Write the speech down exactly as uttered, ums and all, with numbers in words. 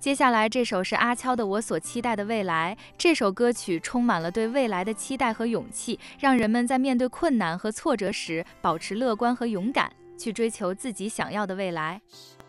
接下来这首是阿悄的《我所期待的未来》，这首歌曲充满了对未来的期待和勇气，让人们在面对困难和挫折时保持乐观和勇敢，去追求自己想要的未来。